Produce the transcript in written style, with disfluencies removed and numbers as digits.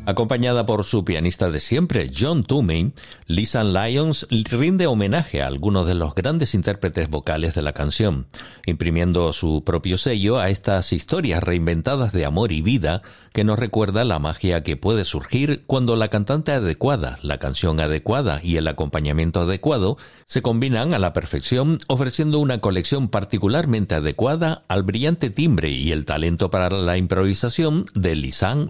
Acompañada por su pianista de siempre, John Toomey, Lisan Lyons rinde homenaje a algunos de los grandes intérpretes vocales de la canción, imprimiendo su propio sello a estas historias reinventadas de amor y vida que nos recuerda la magia que puede surgir cuando la cantante adecuada, la canción adecuada y el acompañamiento adecuado se combinan a la perfección, ofreciendo una colección particularmente adecuada al brillante timbre y el talento para la improvisación de Lisan